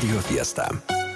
Radio Fiesta.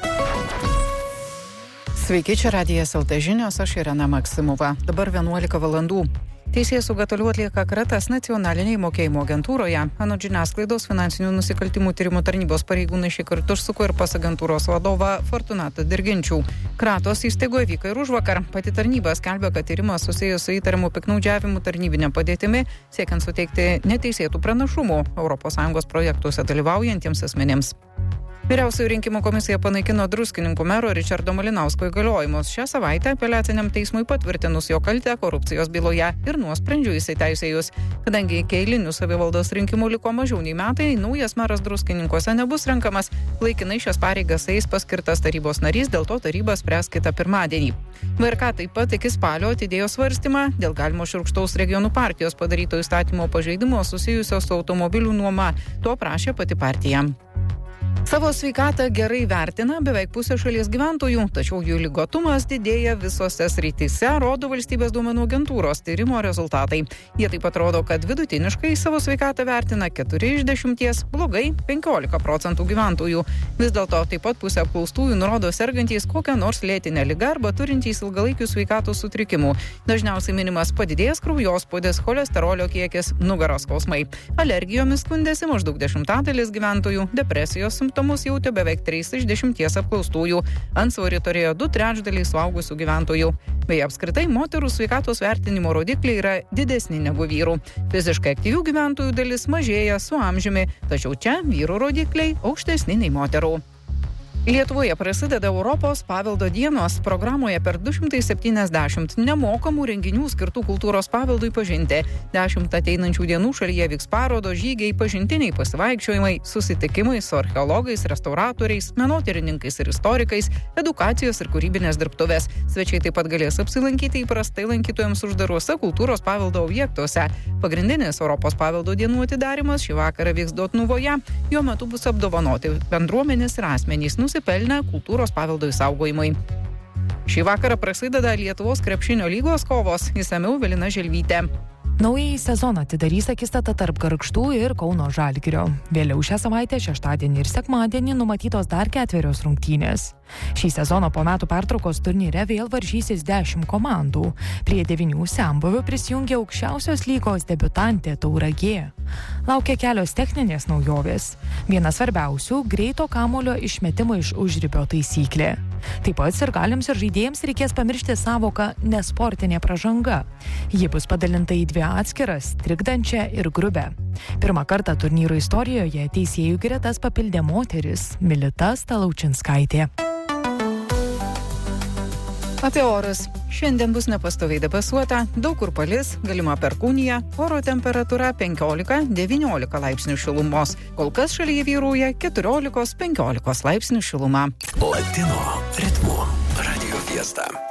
Sveiki, čia Radijas LT žinios, aš Irena Maksimova. Dabar 11 valandų. Teisėsauga toliau atlieka kratas nacionaliniai mokėjimo agentūroje. Anot žiniasklaidos finansinių nusikaltimų tyrimų tarnybos pareigūnai šį kartą užsuko ir pas agentūros vadovą Fortunatą Dirginčių. Kratos įstaigoje vyko ir užvakar. Pati tarnyba skelbia, kad tyrimas susijęs su įtariamu piktnaudžiavimu tarnybinė padėtimi, siekiant suteikti neteisėtų pranašumų ES projektuose dalyvaujantiems asmenims. Vyriausioji rinkimų komisija panaikino Druskininkų mero Ričardo Malinausko įgaliojimus. Šią savaitę apeliaciniam teismui patvirtinus jo kaltę korupcijos byloje ir nuosprendžių įsiteisėjus. Kadangi iki eilinių savivaldos rinkimų liko mažiau nei metai, naujas meras Druskininkuose nebus renkamas. Laikinai šias pareigas eis paskirtas tarybos narys, dėl to taryba spręs kitą pirmadienį. VRK taip pat iki spalio atidėjo svarstymą dėl galimo Šiurkštaus regionų partijos padaryto įstatymo pažeidimo susijusio su automobilių nuoma. To prašė pati partija. Savo sveikatą gerai vertina beveik pusė šalies gyventojų, tačiau jų ligotumas didėja visose srityse, rodo valstybės duomenų agentūros tyrimo rezultatai. Jie taip pat rodo, kad vidutiniškai savo sveikatą vertina 4 iš 10, blogai 15% gyventojų. Vis dėlto taip pat pusė apklaustųjų nurodo sergantys kokią nors lėtinę ligą arba turintys ilgalaikių sveikatos sutrikimų. Dažniausiai minimas padidėjęs kraujospūdis, cholesterolio kiekis, nugaros skausmai. Alergijomis skundėsi maždaug 10% gyventojų, depresijos simptomus jautė beveik 3 iš 10 apklaustųjų. Antsvorį turėjo 2/3 suaugusių gyventojų. Beje, apskritai moterų sveikatos vertinimo rodikliai yra didesni negu vyrų. Fiziškai aktyvių gyventojų dalis mažėja su amžiumi, tačiau čia vyrų rodikliai aukštesni nei moterų. Lietuvoje prasideda Europos paveldo dienos. Programoje per 270 nemokamų renginių skirtų kultūros paveldui pažinti. 10 ateinančių dienų šalyje vyks parodos, žygiai, pažintiniai pasivaikščiojimai, susitikimai su archeologais, restauratoriais, menotyrininkais ir istorikais, edukacijos ir kūrybinės dirbtuvės. Svečiai taip pat galės apsilankyti įprastai lankytojams uždaruose kultūros paveldo objektuose. Pagrindinis Europos paveldo dienų atidarymas šį vakarą vyks Dotnuvoje. Jo metu bus apdovanoti bendruomenės ir asmenys nusipelnę kultūros paveldo išsaugojimui. Šį vakarą prasideda Lietuvos krepšinio lygos kovos, išsamiau Evelina Želvytė. Naująjį sezoną atidarys akistata tarp Gargždų ir Kauno Žalgirio. Vėliau šią savaitę, šeštadienį ir sekmadienį numatytos dar 4 rungtynės. Šį sezoną po metų pertraukos turnyre vėl varžysis 10 komandų. Prie 9 senbuvių prisijungia aukščiausios lygos debiutantė Tauragė. Laukia kelios techninės naujovės. Viena svarbiausių - greito kamuolio išmetimo iš užribio taisyklė. Taip pat sirgaliams ir žaidėjams reikės pamiršti savoką nesportinė pražanga. Ji bus padalinta į 2 atskiras - trikdančią ir grubę. Pirmą kartą turnyro istorijoje teisėjų gretas papildė moteris Milita Stalaučinskaitė. Apie orus. Šiandien bus nepastoviai debesuota, daug kur palis, galima perkūnija, oro temperatūra 15-19 laipsnių šilumos. Kol kas šalyje vyrauja 14-15 laipsnių šiluma. Latino ritmu Radio Fiesta.